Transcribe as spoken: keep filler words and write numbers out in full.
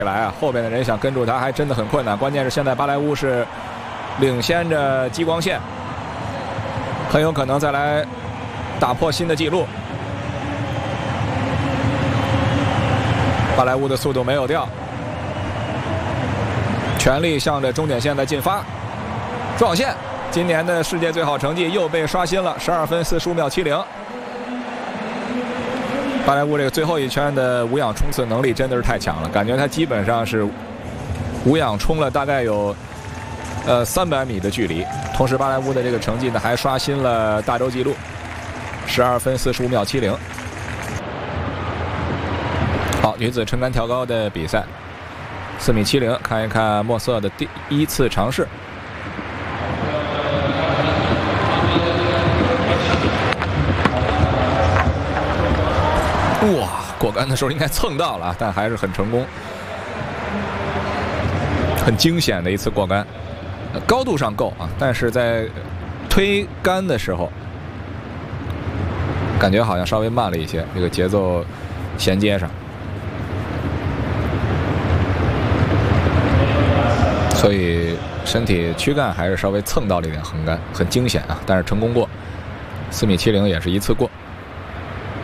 来啊，后边的人想跟住他还真的很困难。关键是现在巴莱乌是领先着激光线，很有可能再来打破新的纪录。巴莱乌的速度没有掉，全力向着终点线在进发，撞线。今年的世界最好成绩又被刷新了，十二分四十五秒七零。巴莱乌这个最后一圈的无氧冲刺能力真的是太强了，感觉他基本上是无氧冲了大概有呃三百米的距离。同时，巴莱乌的这个成绩呢还刷新了大洲纪录，十二分四十五秒七零。好，女子撑杆跳高的比赛，四米七零，看一看莫瑟的第一次尝试。哇，过杆的时候应该蹭到了，但还是很成功，很惊险的一次过杆，高度上够啊，但是在推杆的时候，感觉好像稍微慢了一些，这个节奏衔接上，所以身体躯干还是稍微蹭到了一点横杆，很惊险啊，但是成功过，四米七零也是一次过。